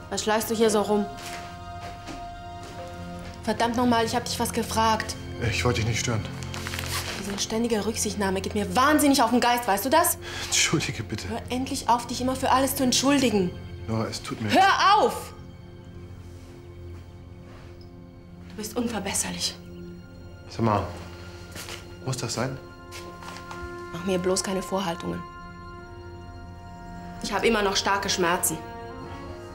Was schleichst du hier so rum? Verdammt nochmal, ich hab dich was gefragt. Ich wollte dich nicht stören. Diese ständige Rücksichtnahme geht mir wahnsinnig auf den Geist, weißt du das? Entschuldige bitte. Hör endlich auf, dich immer für alles zu entschuldigen. Nora, es tut mir... Hör auf! Du bist unverbesserlich. Sag mal, muss das sein? Mach mir bloß keine Vorhaltungen. Ich habe immer noch starke Schmerzen.